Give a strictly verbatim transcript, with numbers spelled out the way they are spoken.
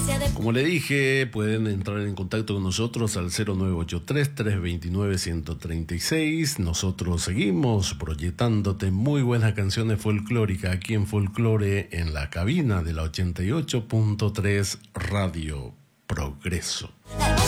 Como le dije, pueden entrar en contacto con nosotros al cero nueve ocho tres, tres dos nueve, uno cero tres seis. Nosotros seguimos proyectándote muy buenas canciones folclóricas aquí en Folclore, en la cabina de la ochenta y ocho punto tres Radio Progreso.